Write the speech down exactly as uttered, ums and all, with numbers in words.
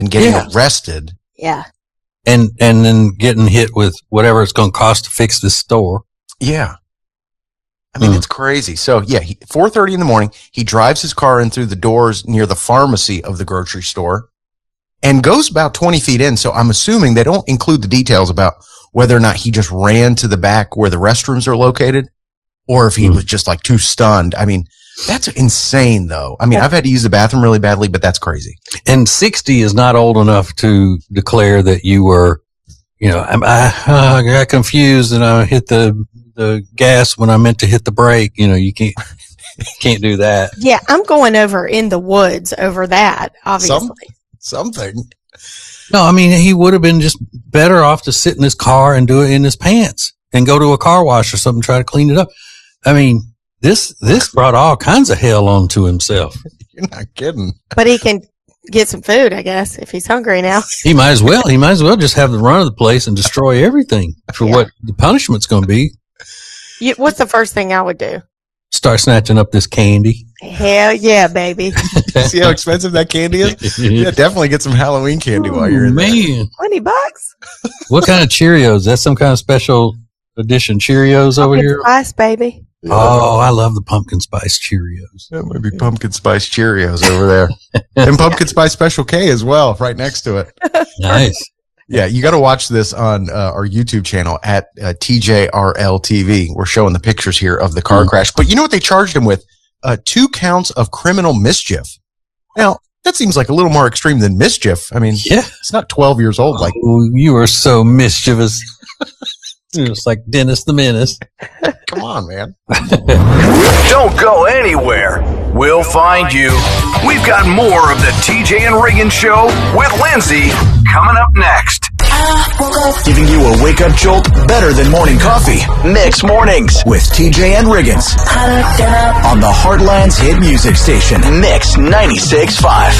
and getting Yeah. arrested. Yeah. And, and then getting hit with whatever it's going to cost to fix this store. Yeah. I mean, Mm. it's crazy. So yeah, he, four thirty in the morning, he drives his car in through the doors near the pharmacy of the grocery store and goes about twenty feet in. So I'm assuming they don't include the details about whether or not he just ran to the back where the restrooms are located or if he Mm. was just like too stunned. I mean, that's insane though. I mean, I've had to use the bathroom really badly, but that's crazy. And sixty is not old enough to declare that you were, you know, I, I, I got confused and I hit the, the gas when I meant to hit the brake. You know, you can't, can't do that. Yeah, I'm going over in the woods over that, obviously. Some, something. No, I mean, he would have been just better off to sit in his car and do it in his pants and go to a car wash or something, try to clean it up. I mean, this, this brought all kinds of hell onto himself. You're not kidding. But he can get some food, I guess, if he's hungry now. He might as well, he might as well just have the run of the place and destroy everything for Yeah. what the punishment's going to be. You, what's the first thing I would do? Start snatching up this candy. Hell yeah, baby. See how expensive that candy is? Yeah, definitely get some Halloween candy while you're in there. Man, twenty bucks? what kind of Cheerios? That's some kind of special edition Cheerios over Pumpkin here. spice, baby. Oh, I love the pumpkin spice Cheerios. That might be pumpkin spice Cheerios over there. And pumpkin spice Special K as well, right next to it. Nice. Yeah, you got to watch this on uh, our YouTube channel at uh, T J R L T V. We're showing the pictures here of the car Mm. crash. But you know what they charged him with? Uh, two counts of criminal mischief. Now, that seems like a little more extreme than mischief. I mean, Yeah. it's not twelve years old. Like, Oh, you are so mischievous. It's like Dennis the Menace. come on, man. Don't go anywhere. We'll find you. We've got more of the T J and Reagan Show with Lindsay coming up next. Giving you a wake-up jolt better than morning coffee. Mix Mornings with T J and Riggins on the Heartland's hit music station. Mix ninety-six point five.